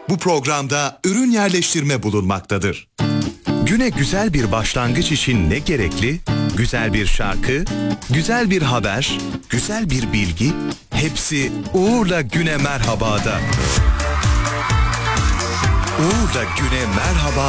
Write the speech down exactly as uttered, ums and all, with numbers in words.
Bu programda ürün yerleştirme bulunmaktadır. Güne güzel bir başlangıç için ne gerekli? Güzel bir şarkı, güzel bir haber, güzel bir bilgi, hepsi Uğur'la Güne Merhaba'da. Uğur'la Güne Merhaba